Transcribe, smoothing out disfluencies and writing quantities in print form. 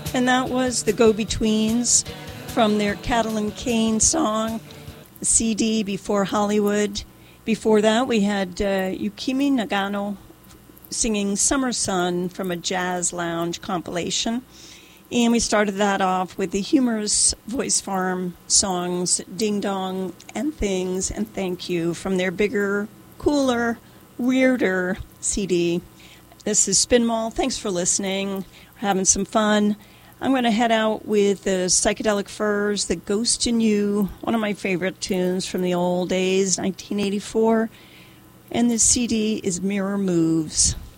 And that was the Go-Betweens from their Catalan Kane song, the CD Before Hollywood. Before that, we had Yukimi Nagano singing Summer Sun from a Jazz Lounge compilation. And we started that off with the humorous Voice Farm songs, Ding Dong and Things and Thank You from their bigger, cooler, weirder CD. This is Spin Mall. Thanks for listening. We're having some fun. I'm going to head out with the Psychedelic Furs, The Ghost in You, one of my favorite tunes from the old days, 1984. And this CD is Mirror Moves.